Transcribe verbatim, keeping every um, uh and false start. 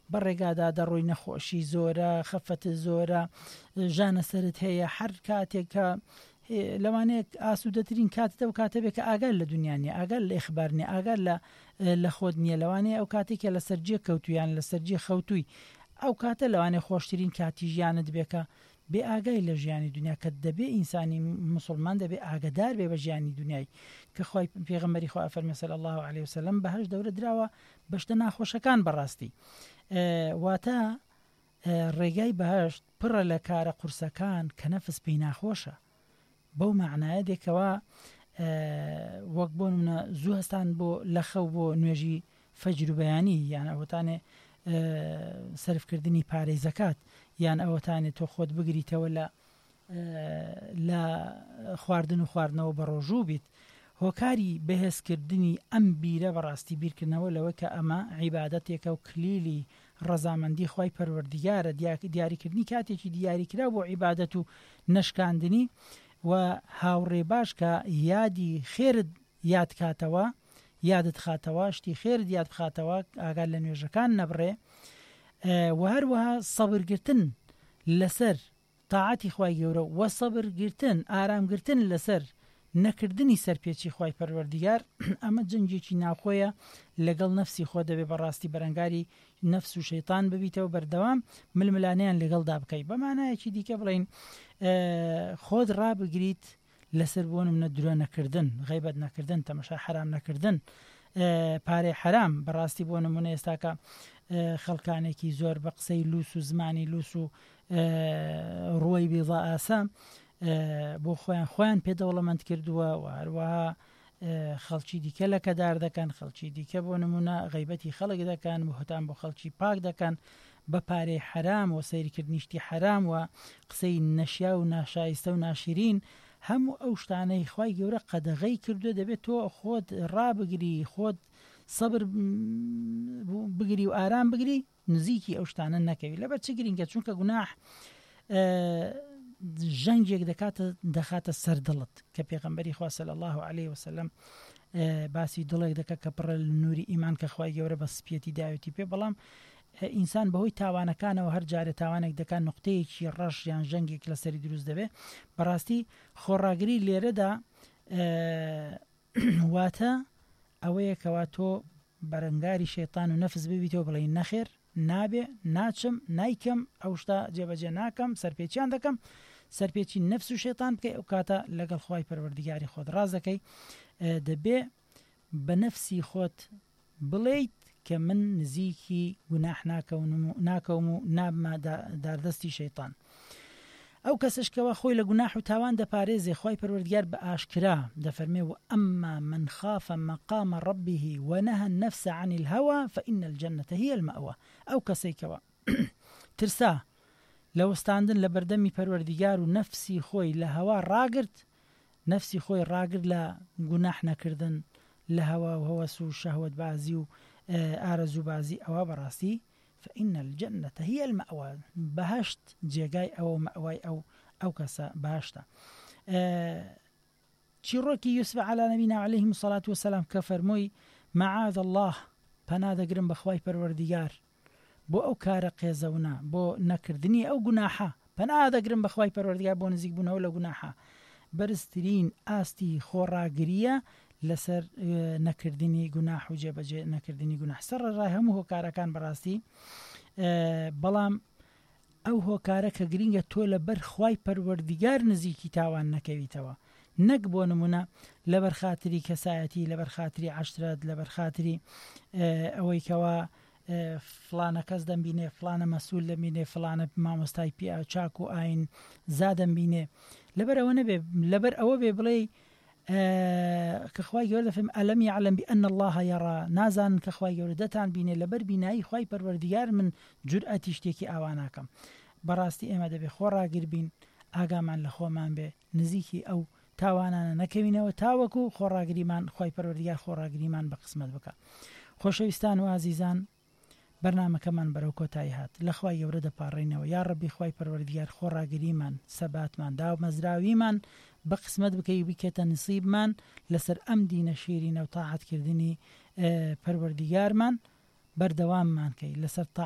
بەڕێگادا دەڕۆی نەخۆشی زۆرە، خەفەت زۆرە، ژانە سەرت هەیە، هەر کاتێک کە لەوانەیە ئاسوودەترین کاتتە و کاتە بێت کە ئاگال لە دنیاە، ئاگال لە ئیخبارنی، ئاگال لە خۆت نییە، لەوانەیە ئەو کاتێکە لە سەرجێ کەوتویان لە سەرجێ خەوتووی، ئەو کاتە لەوانەیە خۆشترین کاتی ژیانت بێکە بێ ئاگای لە ژیانی دنیا، کە دەبێ ئینسانی مسلمان دەبێ ئاگدار بێ بە ژیانی دنیای، کە خۆی پێغەمبەری خوا فەرمێ صلی الله علیه وسلم بەهەشت دەورە دراوە بەشتە ناخۆشەکان بەڕاستی، واتە ڕێگای بەهەشت پڕە لە کارە قورسەکان کە نەفس پێی ناخۆشە. بەو معنایە دێکەوە وەک بۆ نمونە زوو هەستان بۆ لە خەو بۆ نوێژی فەجر و بەیانی، یان ئەوەتانێ سەرفکردنی پارەی زەکات، یان ئەوەتانێت تۆ خۆت بگریتەوە لە لە خواردن و خواردنەوە بە ڕۆژوو بیت، هۆکاری بەهێزکردنی ئەم بیرە بەڕاستی بیرکردنەوە لەوە کە ئەمە عیبادەتێکە و کلیلی ڕەزامەندی خوای پەروەردیگارە، دیاریکردنی کاتێکی دیاریکرا بۆ عیبادەت و نەشکاندنی، و هاوڕێ باش کە یادی خێرت یاد کاتەوە، یادت خاتەوە، شتی خێرت یاد بخاتەوە، ئاگال لە نوێژەکان نەبڕێ، و هەروەها سەبرگرتن لەسەر تاعەتی خوای گەورە و سەبرگرتن ئارامگرتن لەسەر نەکردنی سەرپێچی خوای پەروەردیگار، ئەمە جەنگێکی ناوخۆیە لەگەڵ نەفسی خۆ دەبێ بەڕاستی بەرەنگاری نەفس و شەیتان ببیتەوە بەردەوام ململانیان لەگەڵدا بکەی، بەمانایەکی دیکە بڵین خۆت ڕابگریت لەسەر بۆ نمونە درۆ نەکردن، غیبەت نەکردن، تەمەشا حرام نەکردن، پارەی حرام. بەڕاستی بۆ نمونە ئێستاکە خەڵکانێکی زۆر بە قسەی لووس و زمانی لووس و ڕووی بێضا ئاسا بۆ خۆیان خۆیان پێدەوڵەمەند کردووە، و هەروەها خەڵکی دیکە لە کەدار دەکەن، خەڵکی دیکە بۆ نمونە غیبەتی خەڵک دەکەن، بۆهتان بۆ خەڵکی پاک دەکەن بە پارەی حرام و سەیرکردنیشتی حرام و قسەی نەشیا و ناشایستە و ناشرین. هەموو ئەو شتانەی خوای گەورە قەدەغەی کردووە دەبێت تۆ خۆت ڕابگری، خۆت سەبر بگری و ئارام بگری، نزیکی ئەو شتانە نەکەوی. لەبەر چ گرینگە؟ چونکە گوناح ژەنگێک دەخاتە سەر دڵت، کە پێغەمبەری خوا صلی الله علیه وسلم باسی دڵێک دەکات کە پڕە لە نووری ئیمان، کە خوای گەورە بە سپیەتی داوێتی پێ، بەڵام ئینسان بەهۆی تاوانەکانەوە هەر جارێ تاوانێک دەکات نقطەیەکی ڕەش یان ژەنگێک لەسەری دروست دەبێت. بەڕاستی خۆڕاگری لێرەدا واتە ئەوەیە کەوا تۆ بەرەنگاری شەیتان و نەفس ببیتەوە بڵێ نەخێر، نابێ، ناچم، نایکەم، ئەو شتا جێبەجێ ناکەم، سەرپێچیان دەکەم، سەرپێچی نەفس و شەیتان بکەی، ئەو کاتە لەگەڵ خوای پەروەردیگاری خۆت ڕاز دەکەی. دەبێ بە نەفسی خۆت بڵێیت کە من نزیکی گوناح ناکەوم و نابمە داردەستی شەیتان. ئەو کەسشکەوە خۆی لە گوناح و تاوان دەپارێزێ، خوای پەروەردیگار بە ئاشکرا دەفەرمێ و ئەمما من خاف مقام ربه ونهى النفس عن الهوى فإن الجنة هي المأوى. ئەو کەسێکەوە ترسا لە وەستاندن لە بەردەمی پەروەردیگار و نەفسی خۆی لە هەوا ڕاگرت، نەفسی خۆی ڕاگرت لە گوناح نەکردن، لە هەوا و هەوەس و شەهوەت بازی و ئارەزوو بازی، ئەوە بەڕاستی فإن الجنة هي المأوى، بەهەشت جێگای ئەوە مەوای ئەو ئەو کەسە بەهەشتە. چیرۆکی یوسف علی نەبینا عەلەیه الصلاة والسلام کە فەرمووی معاذ الله، پەنا دەگرم بەخوای پەروەردیگار بۆ ئەو کارە قێزەونە، بۆ نەکردنی ئەو گوناحە، پەنا دەگرم بەخوای پەروەردیگار بۆ نزیک بوونەوە لە گوناحە. بەرزترین ئاستی خۆڕاگریە لەسەر نەکردنی گوناح و جێبەجێ نەکردنی گوناح. سەرڕای هەموو هۆکارەکان بەڕاستی، بەڵام ئەو هۆکارە کە گرینگە تۆ لەبەر خوای پەروەردیگار نزیکی تاوان نەکەویتەوە، نەک بۆ نمونە لەبەر خاتری کەسایەتی، لەبەر خاتری عەشرەت، لەبەر خاتری ئەوەی کەوا فلانە کەس دەمبینێ، فلانە مەسئول دەمبینێ، فلانە مامۆستای پیا چاک و ئاین زا دەمبینێ، لەبەر ئەوە نەبێ، لەبەر ئەوە بێ بڵێ کە خوای گەورە دەفەرمێ ئەلەم یعلم بأن الله یەرا، نازانن کە خوای گەورە دەتان بینێ، لەبەر بینایی خوای پەروەردیگار من جورئەتی شتێکی ئاوا ناکەم. بەڕاستی ئێمە دەبێ خۆڕاگر بین، ئاگامان لە خۆمان بێ، نزیکی ئەو تاوانانە نەکەوینەوە تاوەکو خۆڕاگریمان خوای پەروەردیگار خۆڕاگریمان بە قسمەت بکە. خۆشەویستان و عزیزان، بەرنامەکەمان بەرەو کۆتایی هات، لە خوای گەورە دەپاڕێنەوە. یا ڕەبی خوای پەروەردیگار خۆڕاگریمان، سەباتمان، داومەزراویمان بە قسمەت بکەی، بکێتە نسیبمان لەسەر ئەم دینە شیرینە و تاعەتکردنی پەروەردیگارمان، بەردەواممان کەی لەسەر